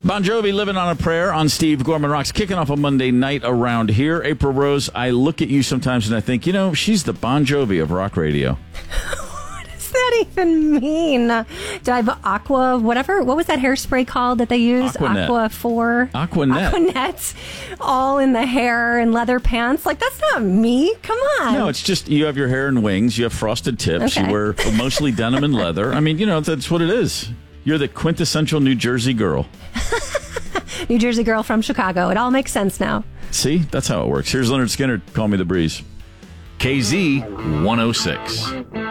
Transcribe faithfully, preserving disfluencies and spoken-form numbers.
Bon Jovi, Living on a Prayer on Steve Gorman Rocks, kicking off a Monday night around here. April Rose, I look at you sometimes and I think, you know, she's the Bon Jovi of rock radio. What does that even mean? Do I have Aqua, whatever? What was that hairspray called that they used? Aquanet. Aqua four? Aquanet. Aquanet. All in the hair and leather pants. Like, that's not me. Come on. No, it's just you have your hair in wings, you have frosted tips, Okay. you wear mostly denim and leather. I mean, you know, that's what it is. You're the quintessential New Jersey girl. New Jersey girl from Chicago. It all makes sense now. See, that's how it works. Here's Leonard Skinner, Call Me the Breeze. K Z one oh six.